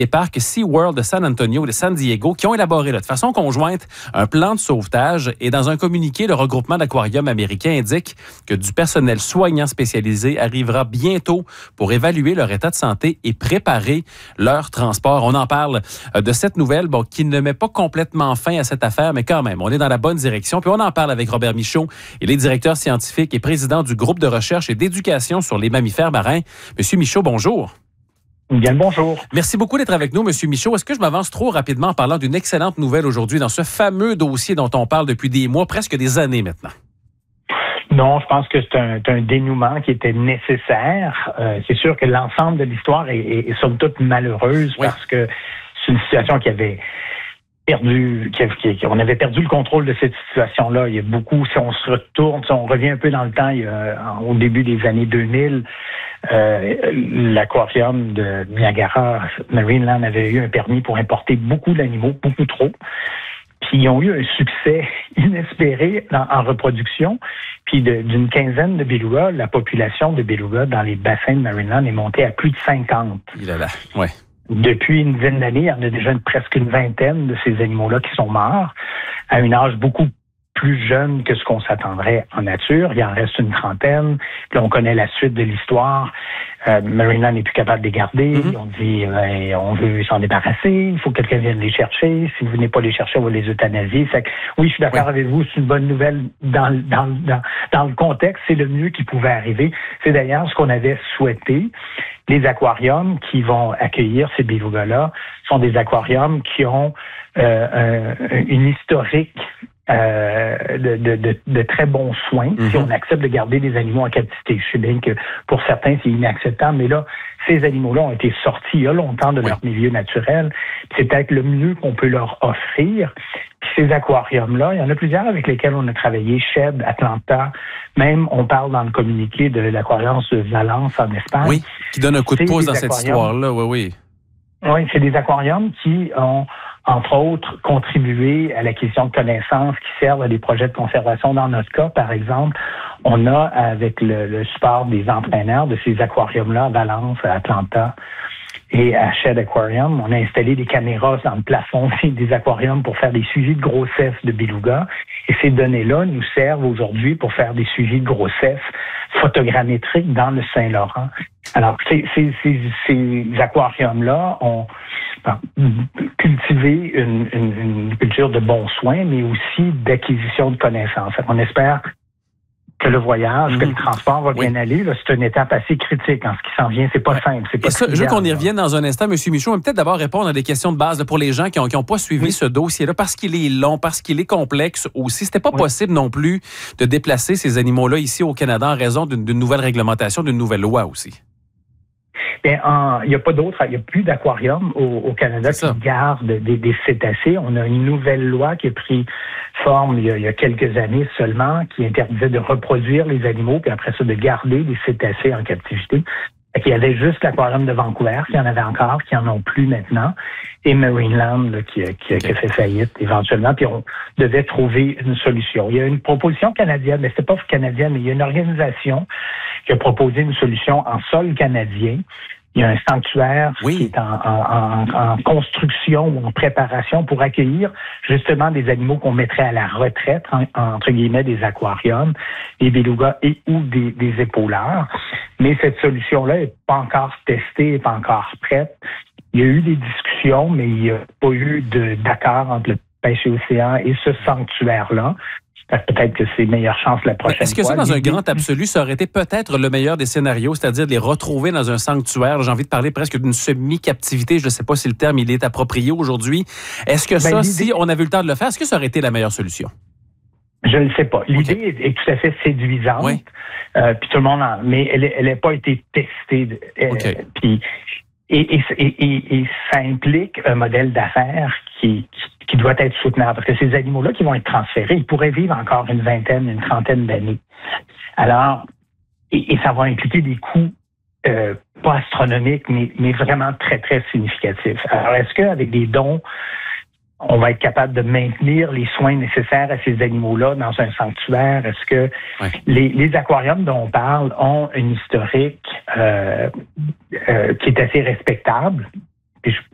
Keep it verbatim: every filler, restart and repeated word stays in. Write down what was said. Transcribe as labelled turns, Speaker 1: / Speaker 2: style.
Speaker 1: les parcs SeaWorld de San Antonio et de San Diego qui ont élaboré là, de façon conjointe un plan de sauvetage. Et dans un communiqué, le regroupement d'aquariums américains indique que du personnel soignant spécialisé arrivera bientôt pour évaluer leur état de santé et préparer leur transport. On en parle de cette nouvelle bon, qui ne met pas complètement fin à cette affaire, mais quand même, on est dans la bonne direction. Puis on en parle avec Robert Michaud. Il est directeur scientifique et président du groupe de recherche et d'éducation sur les mammifères marins. Monsieur Michaud, bonjour.
Speaker 2: Bien le bonjour.
Speaker 1: Merci beaucoup d'être avec nous, Monsieur Michaud. Est-ce que je m'avance trop rapidement en parlant d'une excellente nouvelle aujourd'hui dans ce fameux dossier dont on parle depuis des mois, presque des années maintenant?
Speaker 2: Non, je pense que c'est un, un dénouement qui était nécessaire. Euh, c'est sûr que l'ensemble de l'histoire est, est, est somme toute malheureuse oui. parce que c'est une situation qui avait perdu, qui, qui, on avait perdu le contrôle de cette situation-là. Il y a beaucoup, si on se retourne, si on revient un peu dans le temps, il y a, au début des années deux mille, euh, l'aquarium de Niagara, Marineland, avait eu un permis pour importer beaucoup d'animaux, beaucoup trop. Puis ils ont eu un succès inespéré en, en reproduction. Puis de, d'une quinzaine de belugas, la population de belugas dans les bassins de Marineland est montée à plus de cinquante.
Speaker 1: Il est là, ouais.
Speaker 2: Depuis une dizaine d'années, il y en a déjà une, presque une vingtaine de ces animaux-là qui sont morts à un âge beaucoup plus jeune que ce qu'on s'attendrait en nature. Il en reste une trentaine. Puis on connaît la suite de l'histoire. Euh, Marineland n'est plus capable de les garder. Mm-hmm. On dit, euh, on veut s'en débarrasser. Il faut que quelqu'un vienne les chercher. Si vous venez pas les chercher, on va les euthanasier. Fait que, oui, je suis d'accord oui. avec vous. C'est une bonne nouvelle dans, dans, dans, dans le contexte. C'est le mieux qui pouvait arriver. C'est d'ailleurs ce qu'on avait souhaité. Les aquariums qui vont accueillir ces belugas-là sont des aquariums qui ont euh, un, une historique Euh, de, de, de, de très bons soins, mm-hmm. si on accepte de garder des animaux en captivité. Je sais bien que pour certains, c'est inacceptable, mais là, ces animaux-là ont été sortis il y a longtemps de oui. leur milieu naturel. C'est peut-être le mieux qu'on peut leur offrir. Puis ces aquariums-là, il y en a plusieurs avec lesquels on a travaillé, Shed, Atlanta, même on parle dans le communiqué de l'aquarium de Valence en Espagne.
Speaker 1: Oui, qui donne un coup de pouce dans cette histoire-là, oui, oui.
Speaker 2: Oui, c'est des aquariums qui ont entre autres, contribuer à l'acquisition de connaissances qui servent à des projets de conservation. Dans notre cas, par exemple, on a, avec le, le support des entraîneurs de ces aquariums-là à Valence, à Atlanta et à Shed Aquarium, on a installé des caméras dans le plafond des aquariums pour faire des suivis de grossesse de belugas. Et ces données-là nous servent aujourd'hui pour faire des suivis de grossesse photogrammétriques dans le Saint-Laurent. Alors, ces, ces, ces, ces aquariums-là ont cultivé une, une, une culture de bons soins, mais aussi d'acquisition de connaissances. On espère que le voyage, mmh. que le transport va oui. bien aller. Là, c'est une étape assez critique en ce qui s'en vient. C'est pas ouais. simple. C'est pas
Speaker 1: ça, je veux qu'on y revienne dans un instant, M. Michaud, mais peut-être d'abord répondre à des questions de base là, pour les gens qui n'ont qui ont pas suivi oui. ce dossier-là, parce qu'il est long, parce qu'il est complexe aussi. C'était pas oui. possible non plus de déplacer ces animaux-là ici au Canada en raison d'une, d'une nouvelle réglementation, d'une nouvelle loi aussi.
Speaker 2: Bien, il n'y a pas d'autres, il n'y a plus d'aquarium au, au Canada qui garde des, des cétacés. On a une nouvelle loi qui a pris forme il y a, il y a quelques années seulement, qui interdisait de reproduire les animaux, puis après ça, de garder des cétacés en captivité. Il y avait juste l'aquarium de Vancouver, qui en avait encore, qui en ont plus maintenant, et Marineland là, qui, qui, qui a fait faillite éventuellement, puis on devait trouver une solution. Il y a une proposition canadienne, mais c'était pas canadienne, mais il y a une organisation qui a proposé une solution en sol canadien. Il y a un sanctuaire oui. qui est en, en, en, en construction ou en préparation pour accueillir justement des animaux qu'on mettrait à la retraite, en, entre guillemets, des aquariums, des belugas et ou des, des épauleurs. Mais cette solution-là n'est pas encore testée, n'est pas encore prête. Il y a eu des discussions, mais il n'y a pas eu de, d'accord entre le Pêche et Océan et ce sanctuaire-là. Peut-être que c'est meilleure chance la prochaine fois.
Speaker 1: Est-ce que ça, dans un grand absolu, ça aurait été peut-être le meilleur des scénarios, c'est-à-dire de les retrouver dans un sanctuaire? J'ai envie de parler presque d'une semi-captivité. Je ne sais pas si le terme il est approprié aujourd'hui. Est-ce que ça, ben, si on avait eu le temps de le faire, est-ce que ça aurait été la meilleure solution?
Speaker 2: Je ne sais pas. L'idée okay. est, est tout à fait séduisante. Oui. Euh, puis tout le monde en, mais elle n'a pas été testée. Okay. Euh, puis Et, et, et, et ça implique un modèle d'affaires qui, qui, qui doit être soutenable. Parce que ces animaux-là qui vont être transférés, ils pourraient vivre encore une vingtaine, une trentaine d'années. Alors, et, et ça va impliquer des coûts euh, pas astronomiques, mais, mais vraiment très, très significatifs. Alors, est-ce qu'avec des dons, on va être capable de maintenir les soins nécessaires à ces animaux-là dans un sanctuaire? Est-ce que ouais. les, les aquariums dont on parle ont une historique euh, euh, qui est assez respectable? Puis je